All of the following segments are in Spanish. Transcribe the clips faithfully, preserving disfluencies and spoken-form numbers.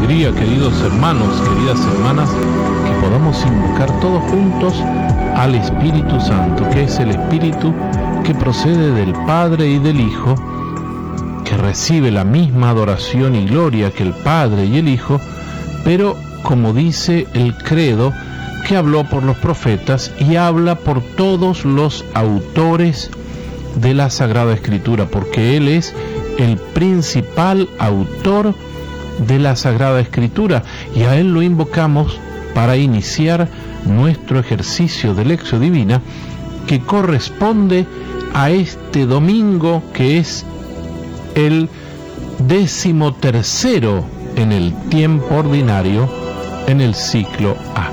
alegría, queridos hermanos, queridas hermanas, que podamos invocar todos juntos al Espíritu Santo, que es el Espíritu que procede del Padre y del Hijo, que recibe la misma adoración y gloria que el Padre y el Hijo, pero como dice el credo, que habló por los profetas y habla por todos los autores de la Sagrada Escritura, porque Él es el principal autor de la Sagrada Escritura, y a Él lo invocamos para iniciar nuestro ejercicio de Lección Divina, que corresponde a este domingo, que es el decimotercero en el tiempo ordinario, en el ciclo A.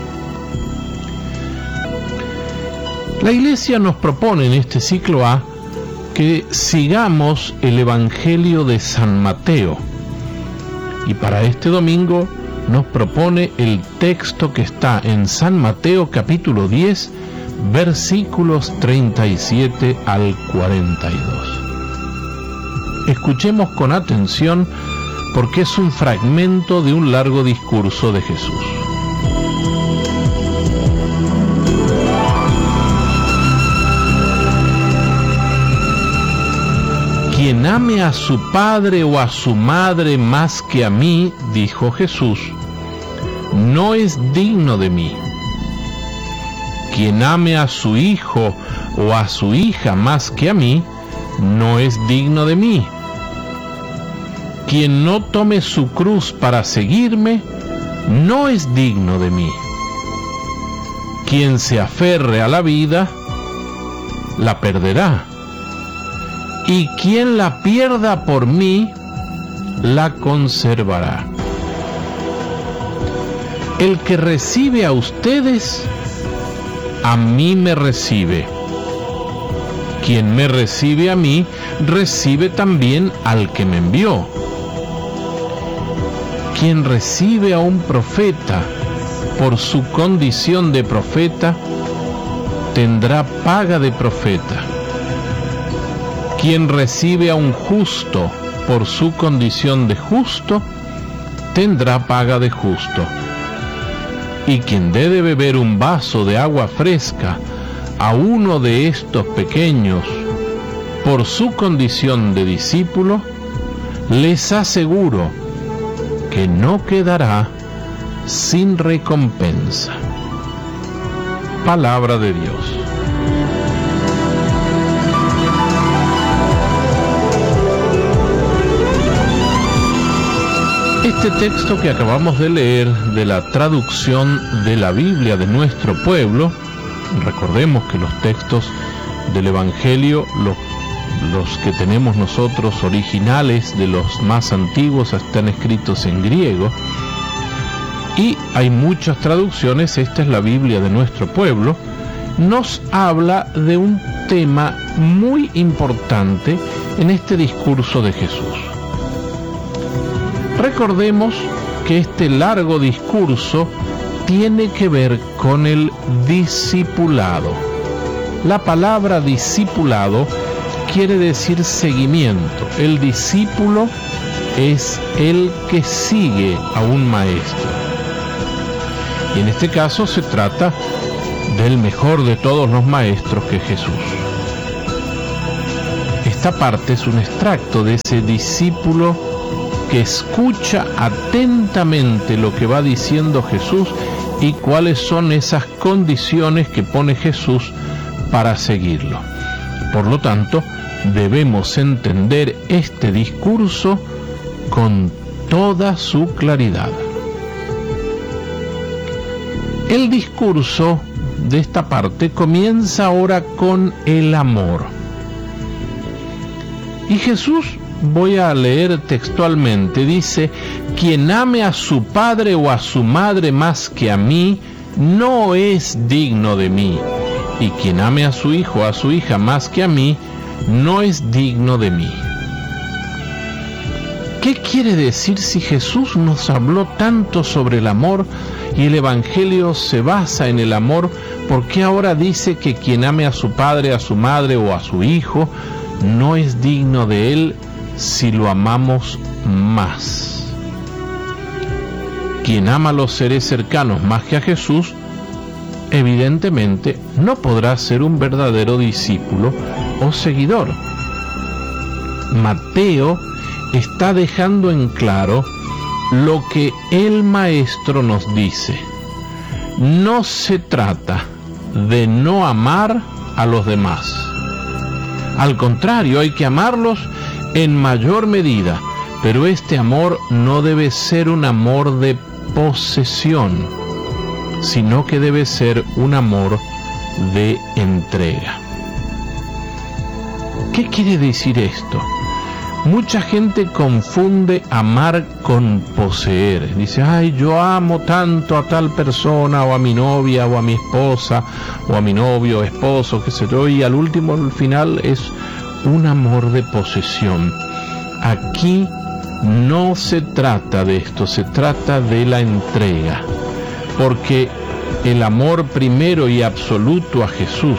La Iglesia nos propone en este ciclo A que sigamos el Evangelio de San Mateo, y para este domingo nos propone el texto que está en San Mateo capítulo diez, versículos treinta y siete al cuarenta y dos. Escuchemos con atención, porque es un fragmento de un largo discurso de Jesús. Quien ame a su padre o a su madre más que a mí, dijo Jesús, no es digno de mí. Quien ame a su hijo o a su hija más que a mí, no es digno de mí. Quien no tome su cruz para seguirme, no es digno de mí. Quien se aferre a la vida, la perderá. Y quien la pierda por mí, la conservará. El que recibe a ustedes, a mí me recibe. Quien me recibe a mí, recibe también al que me envió. Quien recibe a un profeta por su condición de profeta, tendrá paga de profeta. Quien recibe a un justo por su condición de justo, tendrá paga de justo. Y quien dé de beber un vaso de agua fresca a uno de estos pequeños por su condición de discípulo, les aseguro que no quedará sin recompensa. Palabra de Dios. Este texto que acabamos de leer de la traducción de la Biblia de nuestro pueblo, recordemos que los textos del Evangelio, los, los que tenemos nosotros originales de los más antiguos, están escritos en griego, y hay muchas traducciones. Esta es la Biblia de nuestro pueblo. Nos habla de un tema muy importante en este discurso de Jesús. Recordemos que este largo discurso tiene que ver con el discipulado. La palabra discipulado quiere decir seguimiento. El discípulo es el que sigue a un maestro. Y en este caso se trata del mejor de todos los maestros, que es Jesús. Esta parte es un extracto de ese discípulo que escucha atentamente lo que va diciendo Jesús y cuáles son esas condiciones que pone Jesús para seguirlo. Por lo tanto, debemos entender este discurso con toda su claridad. El discurso de esta parte comienza ahora con el amor. Y Jesús, voy a leer textualmente, dice: quien ame a su padre o a su madre más que a mí, no es digno de mí. Y quien ame a su hijo o a su hija más que a mí, no es digno de mí. ¿Qué quiere decir si Jesús nos habló tanto sobre el amor y el Evangelio se basa en el amor? ¿Por qué ahora dice que quien ame a su padre, a su madre o a su hijo no es digno de él si lo amamos más? Quien ama a los seres cercanos más que a Jesús, evidentemente no podrá ser un verdadero discípulo o seguidor. Mateo está dejando en claro lo que el Maestro nos dice. No se trata de no amar a los demás. Al contrario, hay que amarlos en mayor medida, pero este amor no debe ser un amor de posesión, sino que debe ser un amor de entrega. ¿Qué quiere decir esto? Mucha gente confunde amar con poseer. Dice, ay, yo amo tanto a tal persona, o a mi novia, o a mi esposa, o a mi novio, o esposo, qué sé yo, y al último, al final, es un amor de posesión. Aquí no se trata de esto, se trata de la entrega, porque el amor primero y absoluto a Jesús.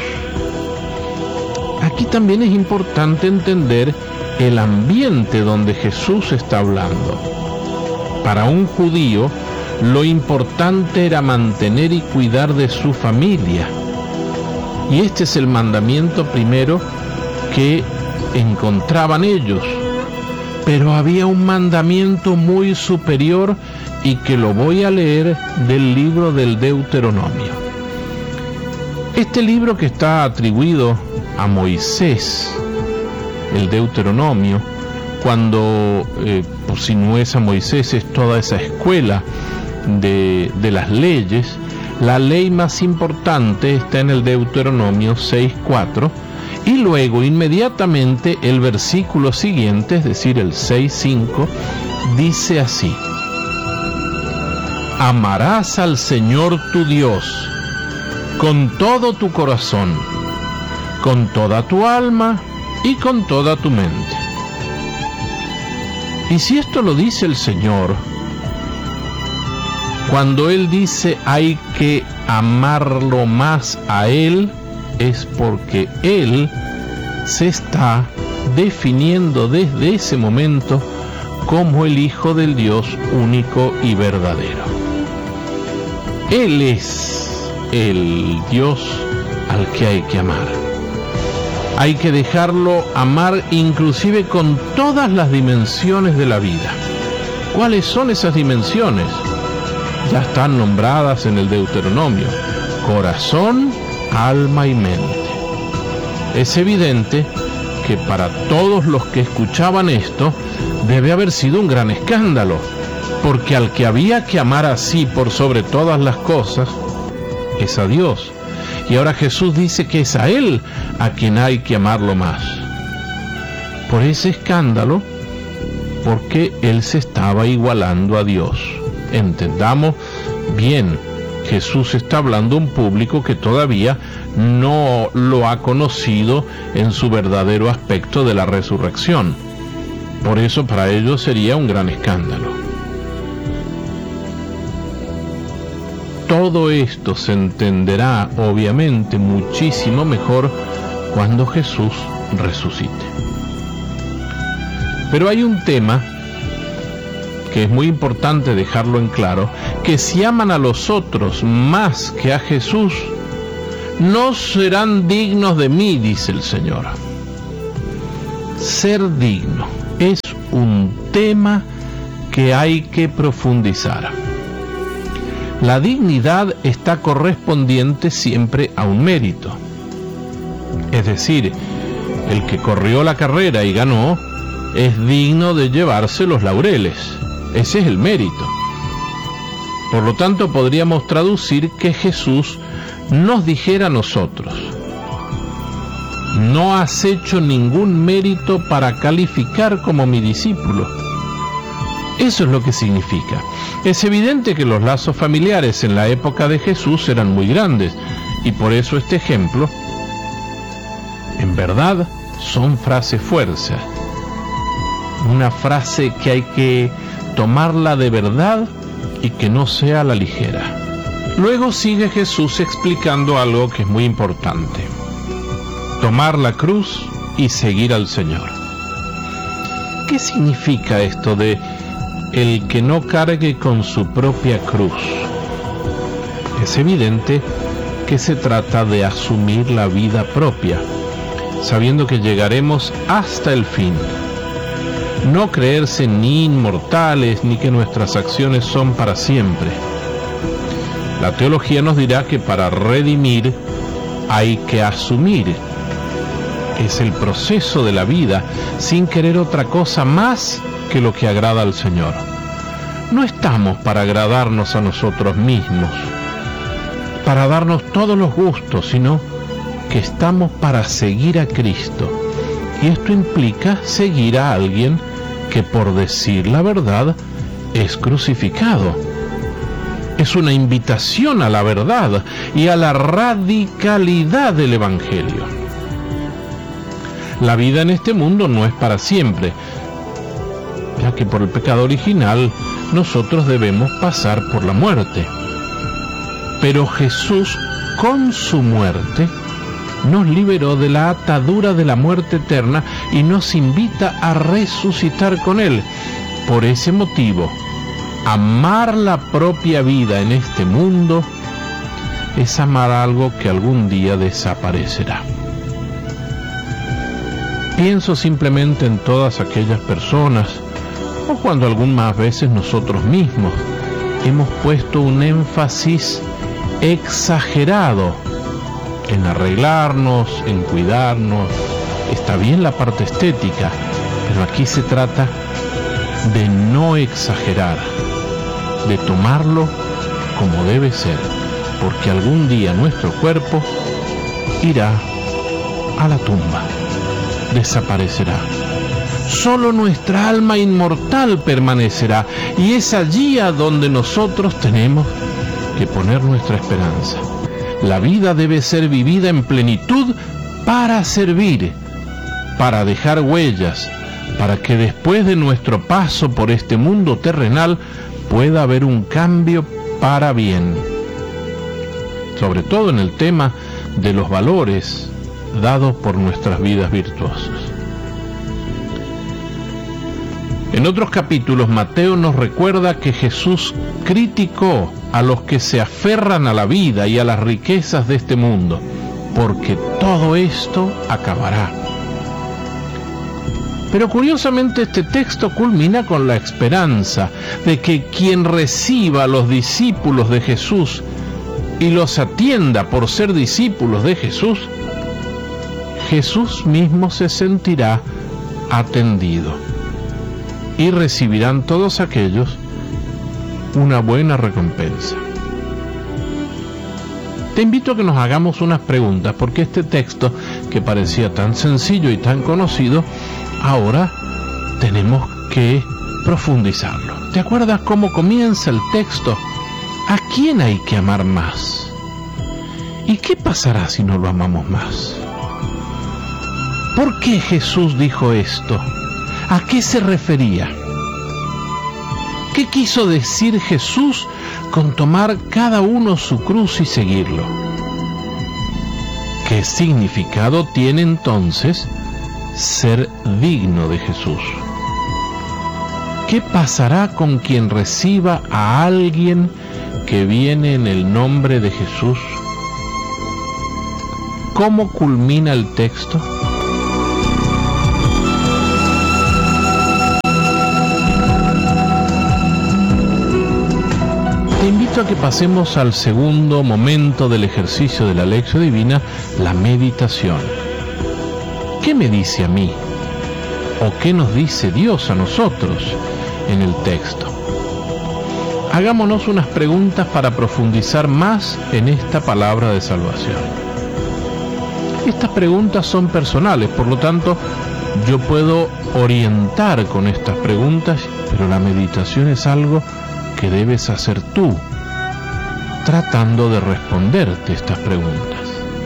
Aquí también es importante entender el ambiente donde Jesús está hablando. Para un judío, lo importante era mantener y cuidar de su familia. Y este es el mandamiento primero que encontraban ellos. Pero había un mandamiento muy superior y que lo voy a leer del libro del Deuteronomio. Este libro, que está atribuido a Moisés, el Deuteronomio, cuando, eh, por si no es a Moisés, es toda esa escuela de, de las leyes. La ley más importante está en el Deuteronomio seis cuatro, y luego inmediatamente el versículo siguiente, es decir, el seis cinco, dice así: amarás al Señor tu Dios con todo tu corazón, con toda tu alma y con toda tu mente. Y si esto lo dice el Señor, cuando Él dice hay que amarlo más a Él, es porque Él se está definiendo desde ese momento como el Hijo del Dios único y verdadero. Él es el Dios al que hay que amar. Hay que dejarlo amar inclusive con todas las dimensiones de la vida. ¿Cuáles son esas dimensiones? Ya están nombradas en el Deuteronomio: corazón, alma y mente. Es evidente que para todos los que escuchaban esto debe haber sido un gran escándalo, porque al que había que amar así por sobre todas las cosas es a Dios. Y ahora Jesús dice que es a Él a quien hay que amarlo más. Por ese escándalo, porque Él se estaba igualando a Dios. Entendamos bien, Jesús está hablando a un público que todavía no lo ha conocido en su verdadero aspecto de la resurrección. Por eso para ellos sería un gran escándalo. Todo esto se entenderá obviamente muchísimo mejor cuando Jesús resucite. Pero hay un tema que es muy importante dejarlo en claro, que si aman a los otros más que a Jesús, no serán dignos de mí, dice el Señor. Ser digno es un tema que hay que profundizar. La dignidad está correspondiente siempre a un mérito. Es decir, el que corrió la carrera y ganó es digno de llevarse los laureles. Ese es el mérito. Por lo tanto, podríamos traducir que Jesús nos dijera a nosotros: no has hecho ningún mérito para calificar como mi discípulo. Eso es lo que significa. Es evidente que los lazos familiares en la época de Jesús eran muy grandes, y por eso este ejemplo, en verdad, son frases fuerza. Una frase que hay que tomarla de verdad y que no sea a la ligera. Luego sigue Jesús explicando algo que es muy importante: tomar la cruz y seguir al Señor. ¿Qué significa esto de el que no cargue con su propia cruz. Es evidente que se trata de asumir la vida propia, sabiendo que llegaremos hasta el fin. No creerse ni inmortales ni que nuestras acciones son para siempre. La teología nos dirá que para redimir hay que asumir. Es el proceso de la vida sin querer otra cosa más que lo que agrada al Señor. No estamos para agradarnos a nosotros mismos, para darnos todos los gustos, sino que estamos para seguir a Cristo. Y esto implica seguir a alguien que, por decir la verdad, es crucificado. Es una invitación a la verdad y a la radicalidad del Evangelio. La vida en este mundo no es para siempre, ya que por el pecado original nosotros debemos pasar por la muerte. Pero Jesús, con su muerte, nos liberó de la atadura de la muerte eterna y nos invita a resucitar con Él. Por ese motivo, amar la propia vida en este mundo es amar algo que algún día desaparecerá. Pienso simplemente en todas aquellas personas, o cuando algunas veces nosotros mismos hemos puesto un énfasis exagerado en arreglarnos, en cuidarnos. Está bien la parte estética, pero aquí se trata de no exagerar, de tomarlo como debe ser, porque algún día nuestro cuerpo irá a la tumba, desaparecerá. Solo nuestra alma inmortal permanecerá, y es allí a donde nosotros tenemos que poner nuestra esperanza. La vida debe ser vivida en plenitud para servir, para dejar huellas, para que después de nuestro paso por este mundo terrenal pueda haber un cambio para bien. Sobre todo en el tema de los valores dados por nuestras vidas virtuosas. En otros capítulos, Mateo nos recuerda que Jesús criticó a los que se aferran a la vida y a las riquezas de este mundo, porque todo esto acabará. Pero curiosamente este texto culmina con la esperanza de que quien reciba a los discípulos de Jesús y los atienda por ser discípulos de Jesús, Jesús mismo se sentirá atendido y recibirán todos aquellos una buena recompensa. Te invito a que nos hagamos unas preguntas, porque este texto, que parecía tan sencillo y tan conocido, ahora tenemos que profundizarlo. ¿Te acuerdas cómo comienza el texto? ¿A quién hay que amar más? ¿Y qué pasará si no lo amamos más? ¿Por qué Jesús dijo esto? ¿A qué se refería? ¿Qué quiso decir Jesús con tomar cada uno su cruz y seguirlo? ¿Qué significado tiene entonces ser digno de Jesús? ¿Qué pasará con quien reciba a alguien que viene en el nombre de Jesús? ¿Cómo culmina el texto? Te invito a que pasemos al segundo momento del ejercicio de la lección divina, la meditación. ¿Qué me dice a mí? ¿O qué nos dice Dios a nosotros en el texto? Hagámonos unas preguntas para profundizar más en esta palabra de salvación. Estas preguntas son personales, por lo tanto, yo puedo orientar con estas preguntas, pero la meditación es algo que debes hacer tú, tratando de responderte estas preguntas.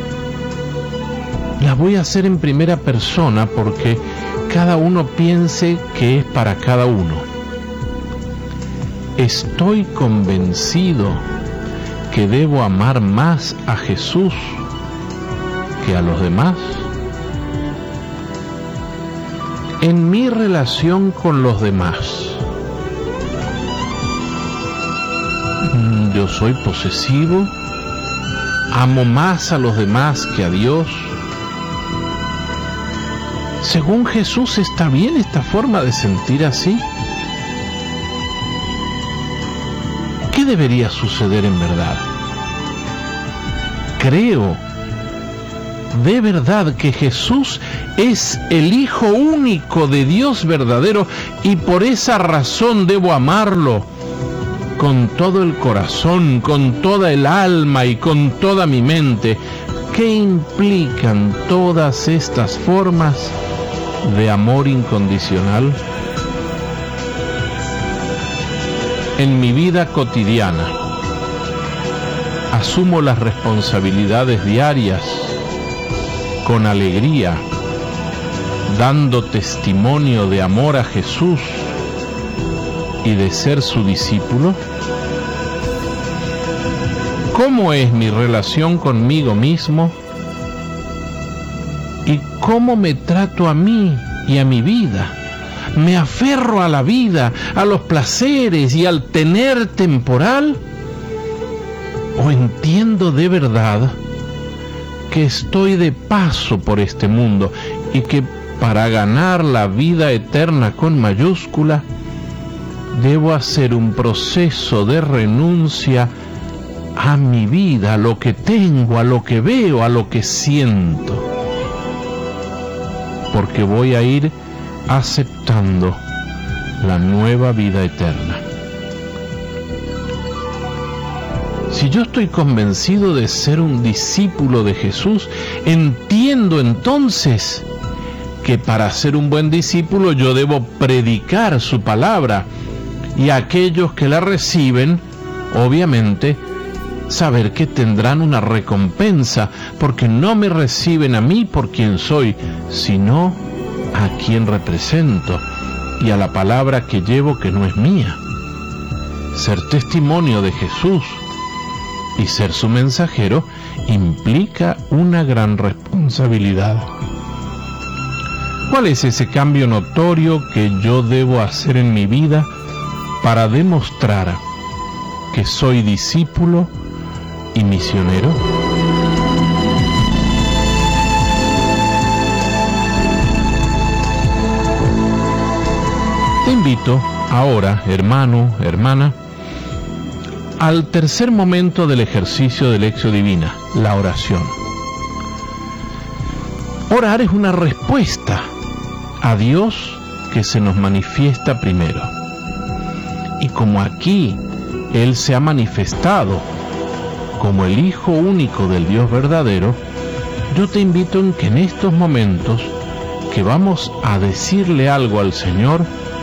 Las voy a hacer en primera persona porque cada uno piense que es para cada uno. ¿Estoy convencido que debo amar más a Jesús que a los demás? En mi relación con los demás, pero soy posesivo, amo más a los demás que a Dios. Según Jesús, ¿está bien esta forma de sentir así? ¿Qué debería suceder en verdad? Creo de verdad que Jesús es el Hijo único de Dios verdadero y por esa razón debo amarlo con todo el corazón, con toda el alma y con toda mi mente. ¿Qué implican todas estas formas de amor incondicional? En mi vida cotidiana, asumo las responsabilidades diarias con alegría, dando testimonio de amor a Jesús y de ser su discípulo. ¿Cómo es mi relación conmigo mismo? ¿Y cómo me trato a mí y a mi vida? ¿Me aferro a la vida, a los placeres y al tener temporal? ¿O entiendo de verdad que estoy de paso por este mundo y que para ganar la vida eterna con mayúscula debo hacer un proceso de renuncia a mi vida, a lo que tengo, a lo que veo, a lo que siento? Porque voy a ir aceptando la nueva vida eterna. Si yo estoy convencido de ser un discípulo de Jesús, entiendo entonces que para ser un buen discípulo yo debo predicar su palabra y a aquellos que la reciben, obviamente, saber que tendrán una recompensa, porque no me reciben a mí por quien soy, sino a quien represento y a la palabra que llevo que no es mía. Ser testimonio de Jesús y ser su mensajero implica una gran responsabilidad. ¿Cuál es ese cambio notorio que yo debo hacer en mi vida para demostrar que soy discípulo y misionero? Te invito ahora, hermano, hermana, al tercer momento del ejercicio de Lección Divina, la oración. Orar es una respuesta a Dios que se nos manifiesta primero. Y como aquí Él se ha manifestado como el Hijo único del Dios verdadero, yo te invito en que en estos momentos que vamos a decirle algo al Señor,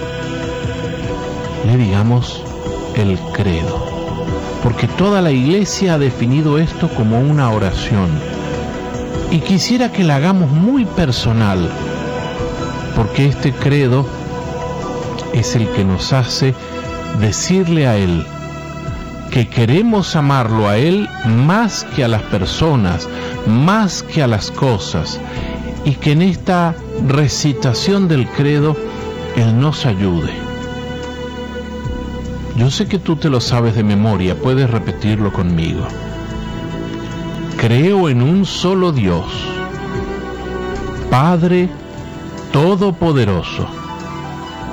le digamos el credo. Porque toda la Iglesia ha definido esto como una oración. Y quisiera que la hagamos muy personal, porque este credo es el que nos hace decirle a Él que queremos amarlo a Él más que a las personas, más que a las cosas, y que en esta recitación del credo Él nos ayude. Yo sé que tú te lo sabes de memoria, puedes repetirlo conmigo. Creo en un solo Dios, Padre Todopoderoso,